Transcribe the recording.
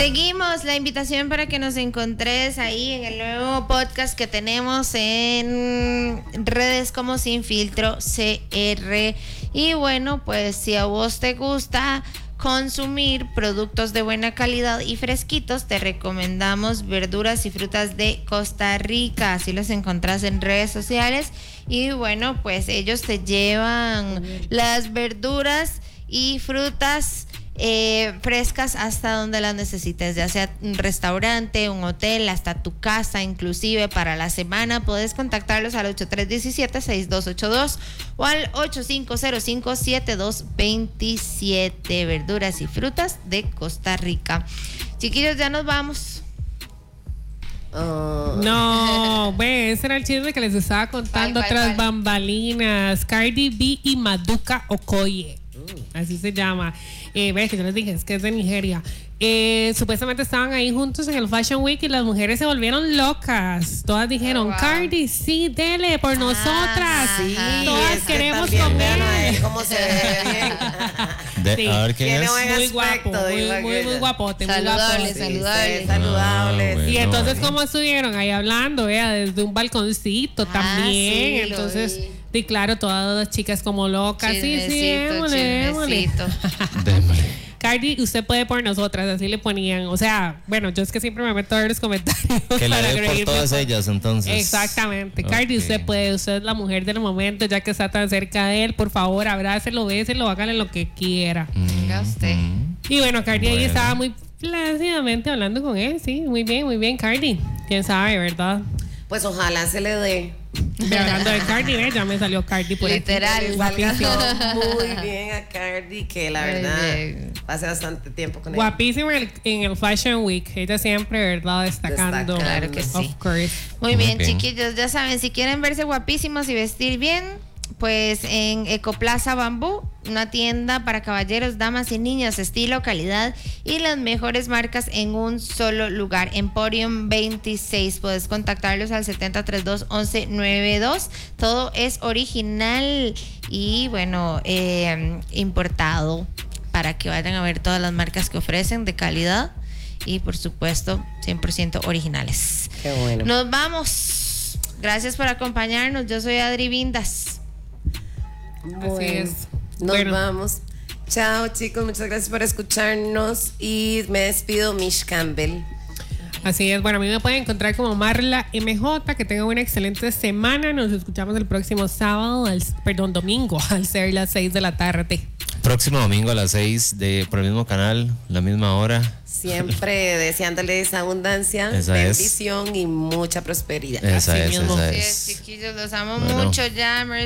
Seguimos la invitación para que nos encontres ahí en el nuevo podcast que tenemos en redes como Sin Filtro CR. Y bueno, pues si a vos te gusta consumir productos de buena calidad y fresquitos, te recomendamos Verduras y Frutas de Costa Rica. Así los encontrás en redes sociales. Y bueno, pues ellos te llevan las verduras y frutas frescas hasta donde las necesites, ya sea un restaurante, un hotel, hasta tu casa, inclusive para la semana. Puedes contactarlos al 8317-6282 o al 8505-7227. Verduras y Frutas de Costa Rica. Chiquillos, ya nos vamos. No, ve, ese era el chisme que les estaba contando tras bambalinas. Cardi B y Maduka Okoye, así se llama. Ve que yo les dije, es que es de Nigeria. Supuestamente estaban ahí juntos en el Fashion Week y las mujeres se volvieron locas. Todas dijeron, Cardi, sí, dele por nosotras. Sí, todas queremos comer. ¿Cómo se ve bien? Sí. A ver quién es. Muy guapo, muy guapote. Saludable, saludable. Saludable. Y entonces, ¿cómo estuvieron ahí hablando? Desde un balconcito también. Sí, entonces, y claro, todas las chicas como locas. Chismecito. Démosle. Cardi, usted puede por nosotras, así le ponían. O sea, bueno, yo es que siempre me meto a ver los comentarios. Que la para dé por todas ellas, entonces. Exactamente. Cardi, usted puede, usted es la mujer del momento, ya que está tan cerca de él. Por favor, abrácelo, béselo, hágale lo que quiera. Venga usted. Y bueno, Cardi ahí estaba muy plácidamente hablando con él. Sí, muy bien, Cardi. Quién sabe, ¿verdad? Pues ojalá se le dé. Y hablando de Cardi, ya me salió Cardi por literal, aquí. Guapísimo. Muy bien a Cardi, que la verdad hace bastante tiempo con ella. Guapísimo en el Fashion Week. Ella siempre, ¿verdad? Destacando. Claro que sí. Of course. Muy bien, chiquillos, ya saben, si quieren verse guapísimos y vestir bien, pues en Ecoplaza Bambú, una tienda para caballeros, damas y niñas, estilo, calidad y las mejores marcas en un solo lugar. Emporium 26, puedes contactarlos al 7032-1192. Todo es original y bueno, importado, para que vayan a ver todas las marcas que ofrecen de calidad y por supuesto 100% originales. Qué bueno. Nos vamos. Gracias por acompañarnos. Yo soy Adri Vindas. Bueno, así es. Nos vamos. Chao, chicos, muchas gracias por escucharnos y me despido, Mish Campbell. Así es, bueno, a mí me pueden encontrar como Marla MJ, que tengan una excelente semana. Nos escuchamos el próximo domingo, al ser las 6 de la tarde. Próximo domingo a las 6 por el mismo canal, la misma hora. Siempre deseándoles abundancia, bendición y mucha prosperidad. Esa Así es, mismo. esa Así es. chiquillos, los amo mucho, Jammers.